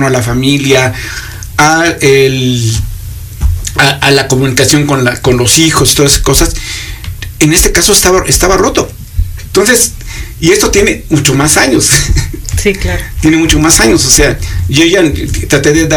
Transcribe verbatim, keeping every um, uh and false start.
torno a la familia, a el a, a la comunicación con la con los hijos, todas esas cosas. En este caso estaba estaba roto. Entonces, y esto tiene mucho más años. Sí, claro. Tiene mucho más años, o sea, yo ya traté de dar